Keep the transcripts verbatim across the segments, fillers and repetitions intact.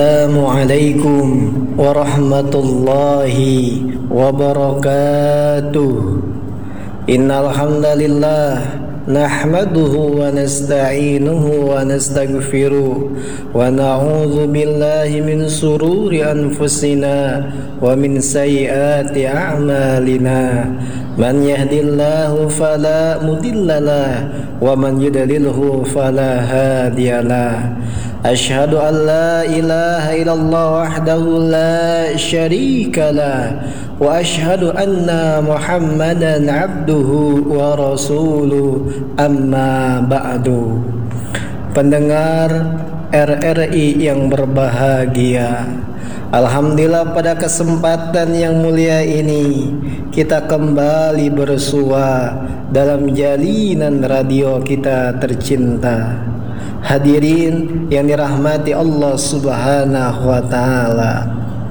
Assalamualaikum warahmatullahi wabarakatuh. Innal hamdalillah nahmaduhu wa nasta'inuhu wa nastaghfiruh wa na'udzu billahi min sururi anfusina wa min sayyiati a'malina. Man yahdihillahu fala mudhillalah wa man yudlilhu fala hadiyalah. Asyhadu an la ilaha illallah wahdahu la syarika lah wa asyhadu anna Muhammadan abduhu wa rasuluh, amma ba'du. Pendengar R R I yang berbahagia, alhamdulillah pada kesempatan yang mulia ini kita kembali bersua dalam jalinan radio kita tercinta. Hadirin yang dirahmati Allah Subhanahu wa taala,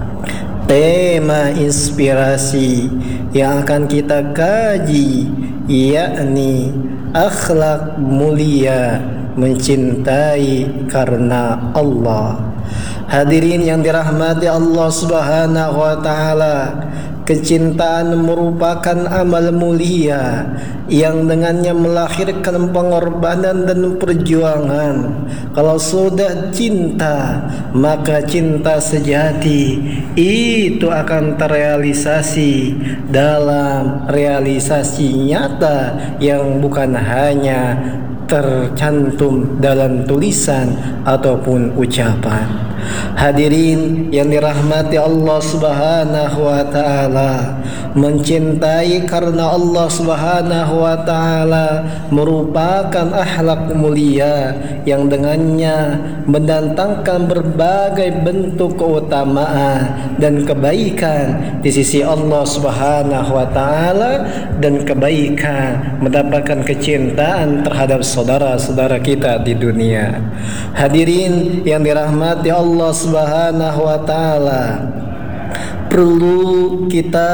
tema inspirasi yang akan kita kaji yakni akhlak mulia mencintai karena Allah. Hadirin yang dirahmati Allah Subhanahu wa taala, kecintaan merupakan amal mulia yang dengannya melahirkan pengorbanan dan perjuangan. Kalau sudah cinta, maka cinta sejati itu akan terrealisasi dalam realisasi nyata yang bukan hanya tercantum dalam tulisan ataupun ucapan. Hadirin yang dirahmati Allah Subhanahu wa taala, mencintai karena Allah Subhanahu wa taala merupakan akhlak mulia yang dengannya mendatangkan berbagai bentuk keutamaan dan kebaikan di sisi Allah Subhanahu wa taala, dan kebaikan mendapatkan kecintaan terhadap saudara-saudara kita di dunia. Hadirin yang dirahmati Allah Subhanahu wa taala, perlu kita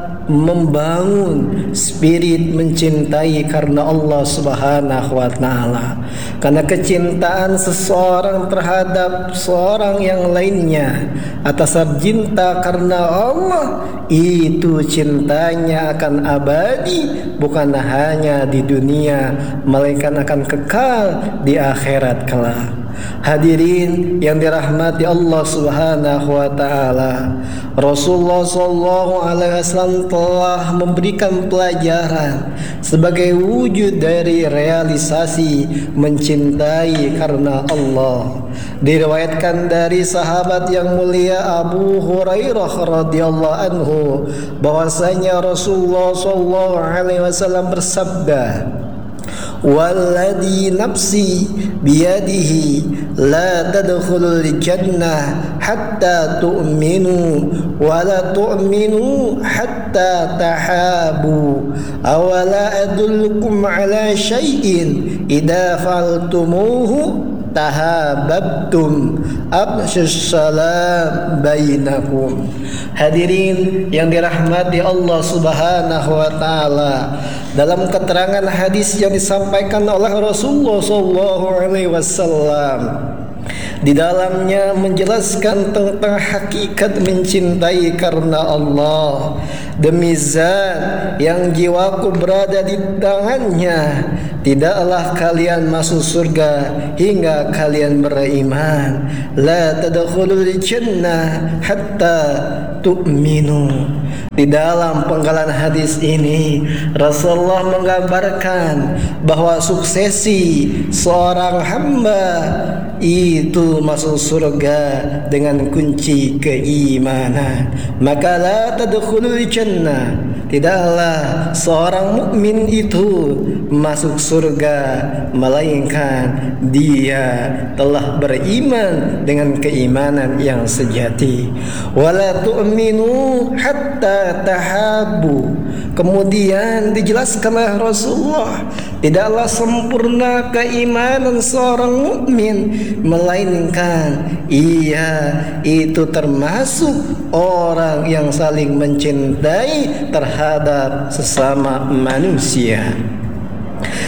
membangun spirit mencintai karena Allah Subhanahu wa taala. Karena kecintaan seseorang terhadap seorang yang lainnya atas cinta karena Allah, itu cintanya akan abadi, bukan hanya di dunia, melainkan akan kekal di akhirat kelak. Hadirin yang dirahmati Allah Subhanahu wa taala, Rasulullah sallallahu alaihi wasallam telah memberikan pelajaran sebagai wujud dari realisasi mencintai karena Allah. Diriwayatkan dari sahabat yang mulia Abu Hurairah radhiyallahu anhu bahwasanya Rasulullah sallallahu alaihi wasallam bersabda, "Walladhi nafsi biyadihi la tadkhulul jannah hatta tu'minu wa la tu'minu hatta tahabu awala adullukum ala syai'in idza fa'altumuhu tahabbtum abshus salam bainakum." Hadirin yang dirahmati Allah Subhanahu wa taala, dalam keterangan hadis yang disampaikan oleh Rasulullah sallallahu alaihi wasallam, di dalamnya menjelaskan tentang hakikat mencintai karena Allah. Demi zat yang jiwaku berada di tangannya, tidaklah kalian masuk surga hingga kalian beriman. La tadkhulul jannah hatta tu'minu. Di dalam penggalan hadis ini Rasulullah menggambarkan bahwa suksesi seorang hamba itu masuk surga dengan kunci keimanan. Maka la tadkhulul jannah, tidaklah seorang mukmin itu masuk surga melainkan dia telah beriman dengan keimanan yang sejati. Wala tu'minu hatta tahabu. Kemudian dijelaskan oleh Rasulullah, tidaklah sempurna keimanan seorang mukmin melainkan ia itu termasuk orang yang saling mencintai terhadap sesama manusia.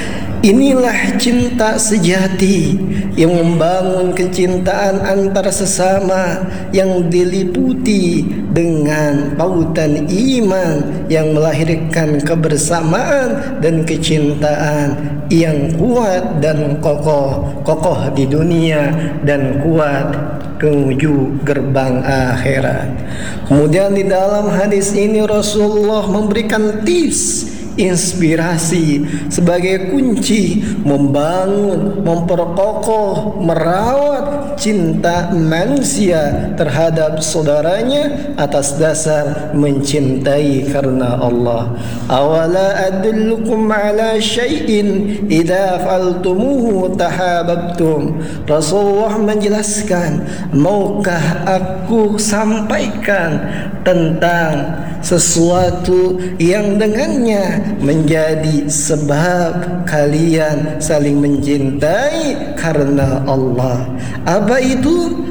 Inilah cinta sejati yang membangun kecintaan antara sesama, yang diliputi dengan pautan iman yang melahirkan kebersamaan dan kecintaan yang kuat dan kokoh, kokoh di dunia dan kuat menuju gerbang akhirat. Kemudian di dalam hadis ini Rasulullah memberikan tips, inspirasi sebagai kunci membangun, memperkokoh, merawat cinta manusia terhadap saudaranya atas dasar mencintai karena Allah. Awala adullukum ala syai'in idza fa'altumuhu tahabbtum. Rasulullah menjelaskan, maukah aku sampaikan tentang sesuatu yang dengannya menjadi sebab kalian saling mencintai karena Allah. Apa itu?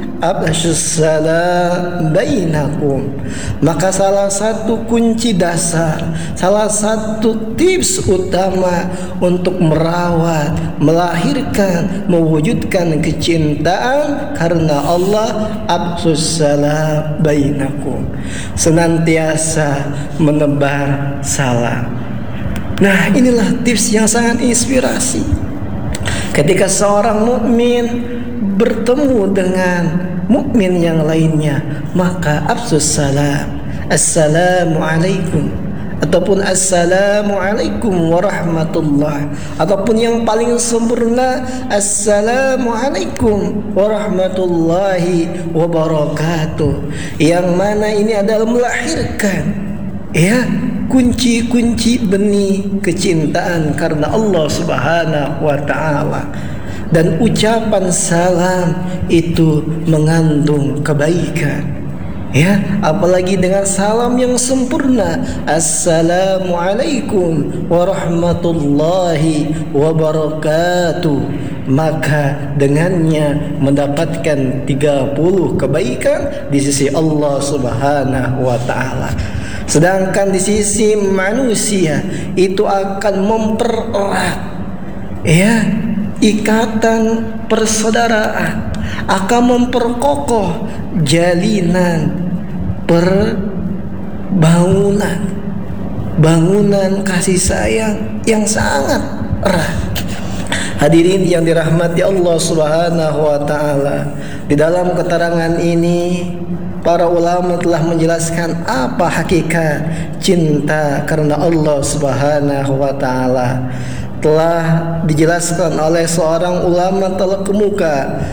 Abshasalam bainakum. Maka salah satu kunci dasar, salah satu tips utama untuk merawat, melahirkan, mewujudkan kecintaan karena Allah, abshasalam bainakum, senantiasa menebar salam. Nah, inilah tips yang sangat inspirasi. Ketika seorang mukmin bertemu dengan mukmin yang lainnya, maka afsus salam, assalamualaikum, ataupun assalamualaikum warahmatullah, ataupun yang paling sempurna assalamualaikum warahmatullahi wabarakatuh, yang mana ini adalah melahirkan ya kunci-kunci benih kecintaan karena Allah Subhanahu wa ta'ala. Dan ucapan salam itu mengandung kebaikan, ya, apalagi dengan salam yang sempurna, assalamualaikum warahmatullahi wabarakatuh, maka dengannya mendapatkan tiga puluh kebaikan di sisi Allah Subhanahu wa ta'ala. Sedangkan di sisi manusia itu akan mempererat ya ikatan persaudaraan, akan memperkokoh jalinan perbangunan, bangunan kasih sayang yang sangat erat. Hadirin yang dirahmati Allah Subhanahu wa ta'ala, di dalam keterangan ini para ulama telah menjelaskan apa hakikat cinta karena Allah Subhanahu wa ta'ala. Telah dijelaskan oleh seorang ulama terkemuka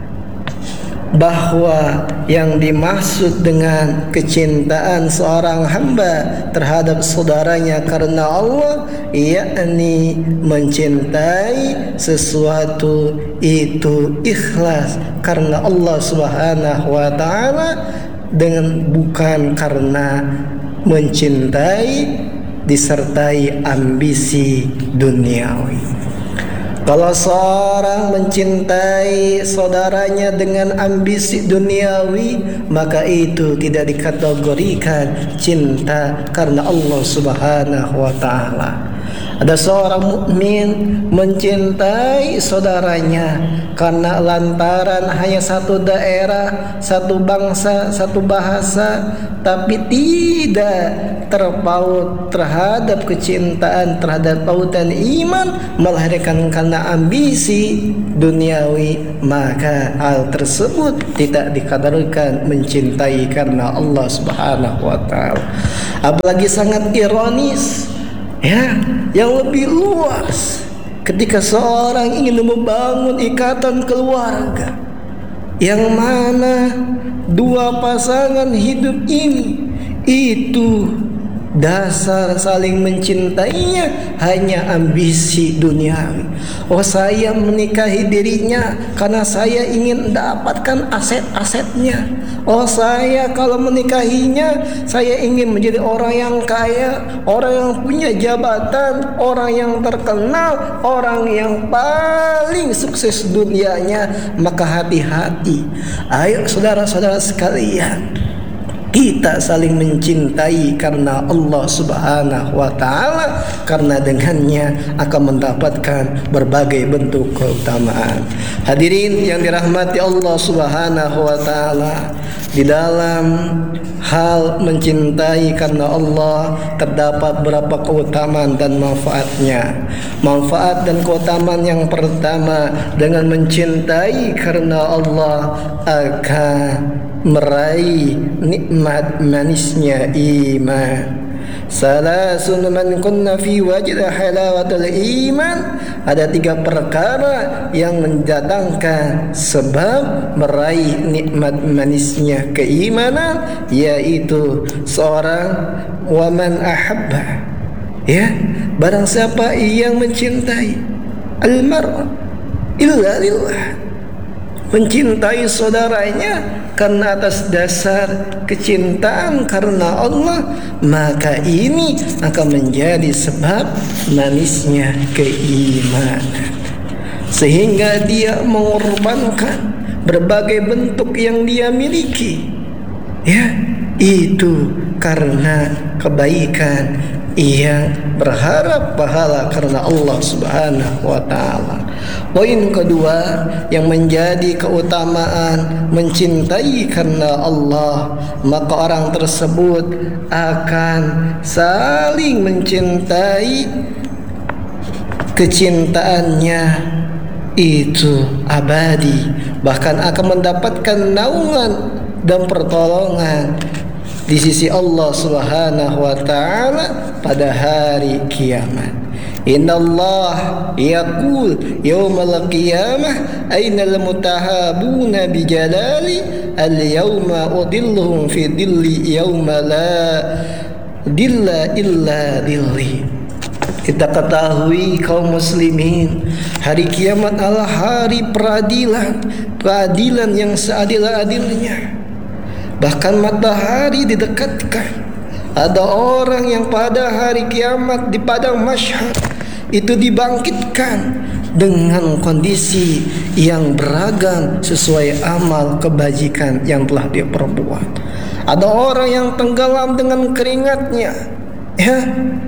bahwa yang dimaksud dengan kecintaan seorang hamba terhadap saudaranya karena Allah, yakni mencintai sesuatu itu ikhlas karena Allah Subhanahu wa ta'ala, dengan bukan karena mencintai disertai ambisi duniawi. Kalau seorang mencintai saudaranya dengan ambisi duniawi, maka itu tidak dikategorikan cinta karena Allah Subhanahu wa ta'ala. Ada seorang mukmin mencintai saudaranya karena lantaran hanya satu daerah, satu bangsa, satu bahasa, tapi tidak terpaut terhadap kecintaan, terhadap pautan iman, melahirkan karena ambisi duniawi, maka hal tersebut tidak dikategorikan mencintai karena Allah Subhanahu wa ta'ala. Apalagi sangat ironis, ya, yang lebih luas ketika seorang ingin membangun ikatan keluarga yang mana dua pasangan hidup ini itu dasar saling mencintainya hanya ambisi duniawi. Oh, saya menikahi dirinya karena saya ingin mendapatkan aset-asetnya. Oh, saya kalau menikahinya saya ingin menjadi orang yang kaya, orang yang punya jabatan, orang yang terkenal, orang yang paling sukses dunianya. Maka hati-hati. Ayo saudara-saudara sekalian, kita saling mencintai karena Allah Subhanahu wa ta'ala, karena dengannya akan mendapatkan berbagai bentuk keutamaan. Hadirin yang dirahmati Allah Subhanahu wa ta'ala, di dalam hal mencintai karena Allah terdapat berapa keutamaan dan manfaatnya. Manfaat dan keutamaan yang pertama, dengan mencintai karena Allah akan meraih nikmat manisnya iman. Salasun man kunna fi wajda halawatul iman. Ada tiga perkara yang mendatangkan sebab meraih nikmat manisnya keimanan, yaitu seorang waman ahabba, ya, barang siapa yang mencintai al-mar'a illa lillah, mencintai saudaranya karena atas dasar kecintaan karena Allah, maka ini akan menjadi sebab manisnya keimanan, sehingga dia mengorbankan berbagai bentuk yang dia miliki, ya, itu karena kebaikan yang berharap pahala karena Allah Subhanahu wa ta'ala. Poin kedua yang menjadi keutamaan mencintai karena Allah, maka orang tersebut akan saling mencintai, kecintaannya itu abadi, bahkan akan mendapatkan naungan dan pertolongan di sisi Allah Subhanahu wa ta'ala pada hari kiamat. Inna Allah yaqul yawmal qiyamah aynal mutahabuna bijalali al-yawma udilluhum fi dilli yawma la dilla illa dilli. Kita ketahui kaum muslimin, hari kiamat adalah hari peradilan, keadilan yang seadil-adilnya. Bahkan matahari didekatkan. Ada orang yang pada hari kiamat di padang mahsyar itu dibangkitkan dengan kondisi yang beragam sesuai amal kebajikan yang telah dia perbuat. Ada orang yang tenggelam dengan keringatnya, ya,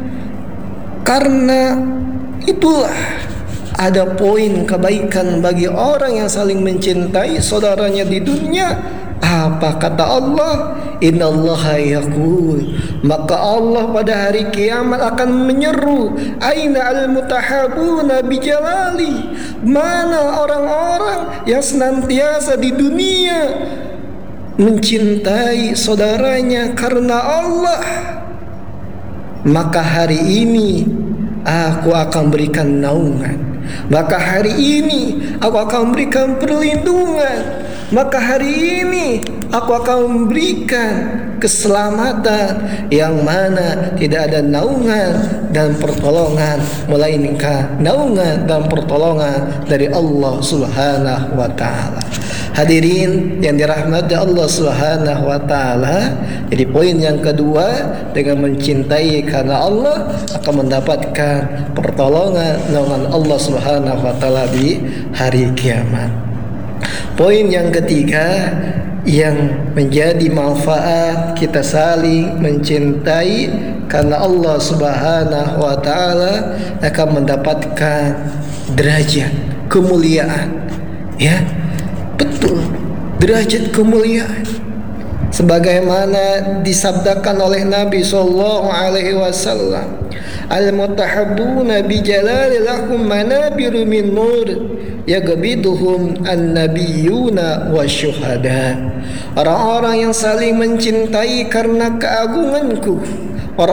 karena itulah ada poin kebaikan bagi orang yang saling mencintai saudaranya di dunia. Apa kata Allah? Innallaha yaqul, maka Allah pada hari kiamat akan menyeru, aina al-mutahabuna bijalali, mana orang-orang yang senantiasa di dunia mencintai saudaranya karena Allah. Maka hari ini aku akan berikan naungan, maka hari ini aku akan berikan perlindungan, maka hari ini aku akan memberikan keselamatan yang mana tidak ada naungan dan pertolongan melainkan naungan dan pertolongan dari Allah Subhanahu wa ta'ala. Hadirin yang dirahmati Allah Subhanahu wa ta'ala, jadi poin yang kedua, dengan mencintai karena Allah akan mendapatkan pertolongan naungan Allah Subhanahu wa ta'ala di hari kiamat. Poin yang ketiga yang menjadi manfaat kita saling mencintai karena Allah Subhanahu wa ta'ala, akan mendapatkan derajat kemuliaan, ya, betul, derajat kemuliaan sebagaimana disabdakan oleh Nabi sallallahu alaihi wasallam, al-mutahabbuna bi jalali lahum manabiru min nur yagbiduhum an-nabiyuna wasyuhada. Orang-orang yang saling mencintai karena keagunganku,